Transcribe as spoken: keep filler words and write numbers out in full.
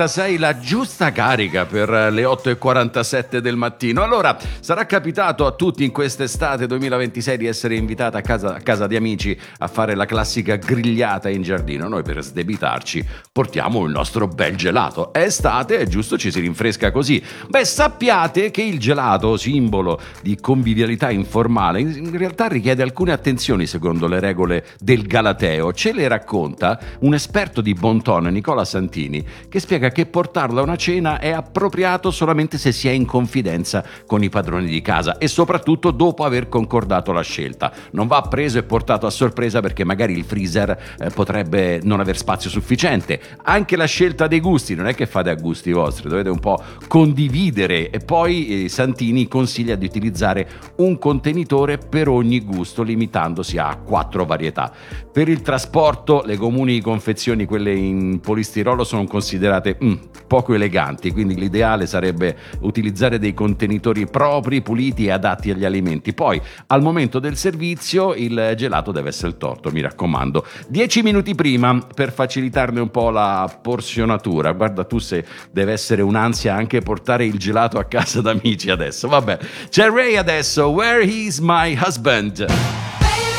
quarantasei, la giusta carica per le otto e quarantasette del mattino. Allora, sarà capitato a tutti in quest'estate duemilaventisei di essere invitati a casa, a casa di amici a fare la classica grigliata in giardino. Noi per sdebitarci portiamo il nostro bel gelato. È estate, è giusto, ci si rinfresca così. Beh, sappiate che il gelato, simbolo di convivialità informale, in realtà richiede alcune attenzioni secondo le regole del Galateo. Ce le racconta un esperto di bon ton, Nicola Santini, che spiega che portarlo a una cena è appropriato solamente se si è in confidenza con i padroni di casa e soprattutto dopo aver concordato la scelta. Non va preso e portato a sorpresa perché magari il freezer eh, potrebbe non aver spazio sufficiente. Anche la scelta dei gusti, non è che fate a gusti vostri, dovete un po' condividere. E poi eh, Santini consiglia di utilizzare un contenitore per ogni gusto, limitandosi a quattro varietà. Per il trasporto, le comuni confezioni, quelle in polistirolo, sono considerate mm, poco eleganti, quindi l'ideale sarebbe utilizzare dei contenitori propri, puliti e adatti agli alimenti. Poi al momento del servizio il gelato deve essere torto, mi raccomando, dieci minuti prima per facilitarne un po' la porzionatura. Guarda tu se deve essere un'ansia anche portare il gelato a casa d'amici adesso. Vabbè, c'è Ray adesso, Where Is My Husband?